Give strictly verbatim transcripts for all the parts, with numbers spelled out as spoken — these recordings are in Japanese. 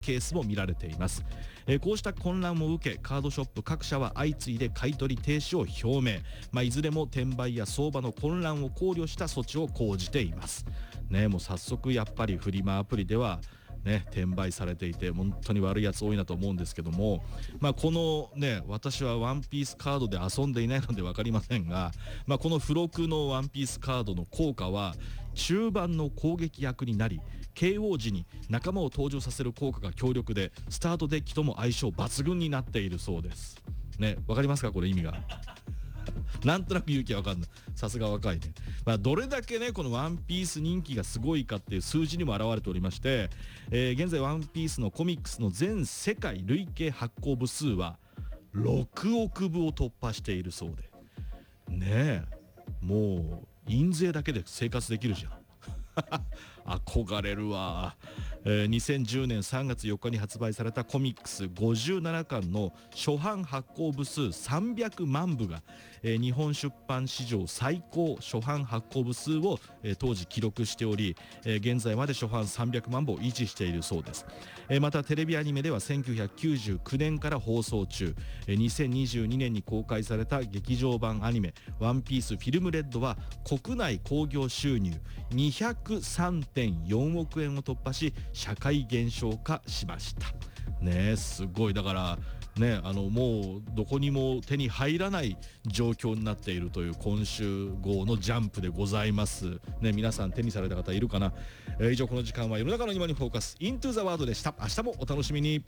ケースも見られています。えー、こうした混乱を受けカードショップ各社は相次いで買い取り停止を表明、まあ、いずれも転売や相場の混乱を考慮した措置を講じていますね。もう早速やっぱりフリマアプリではね、転売されていて本当に悪いやつ多いなと思うんですけども、まあ、このね私はワンピースカードで遊んでいないので分かりませんが、まあ、この付録のワンピースカードの効果は中盤の攻撃役になり ケーオー 時に仲間を登場させる効果が強力でスタートデッキとも相性抜群になっているそうですね。分かりますかこれ意味がなんとなく勇気は分かんない。さすが若いね。まあ、どれだけねこのワンピース人気がすごいかっていう数字にも表れておりまして、えー、現在ワンピースのコミックスの全世界累計発行部数はろくおくぶを突破しているそうでねえ、もう印税だけで生活できるじゃん憧れるわ、えー、にせんじゅうねんさんがつよっかに発売されたコミックスごじゅうななかんの初版発行部数さんびゃくまんぶが、えー、日本出版史上最高初版発行部数を、えー、当時記録しており、えー、現在まで初版さんびゃくまんぶを維持しているそうです。えー、またテレビアニメではせんきゅうひゃくきゅうじゅうきゅうねんから放送中、えー、にせんにじゅうにねんに公開された劇場版アニメワンピースフィルムレッドは国内興行収入にひゃくさんてんよんおくえんを突破し社会現象化しましたね。すごいだからね、あのもうどこにも手に入らない状況になっているという今週号のジャンプでございますね。皆さん手にされた方いるかな。えー、以上この時間は世の中の今にフォーカス Into the World でした。明日もお楽しみに。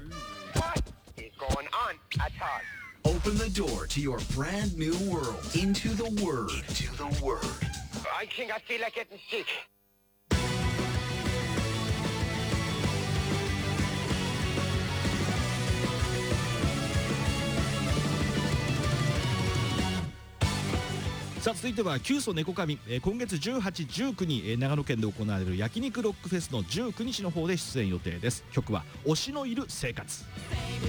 Open the door to your brand new world. Into the Word. Into the Word. I think I feel like getting sick. さあ続いてはキュウソネコカミ、えー、今月じゅうはち、じゅうくに、えー、長野県で行われる焼肉ロックフェスのじゅうくにちの方で出演予定です。曲は推しのいる生活。